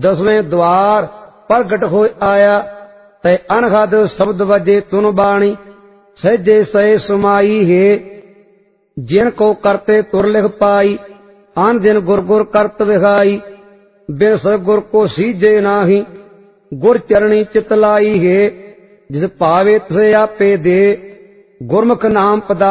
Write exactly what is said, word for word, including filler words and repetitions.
दसवें द्वार प्रगट हो आया। तै अनहद शब्द वजे तुन बाणी, सहजे सहे सुमाई है। जिन को करते तुर लिख पाई, आन दिन गुर गुर करत विखाई। बिन सतगुर को सीजे नाही, गुर चरणी चित लाई है। जिस पावे तिसे आपे दे, गुरमुख नाम पदा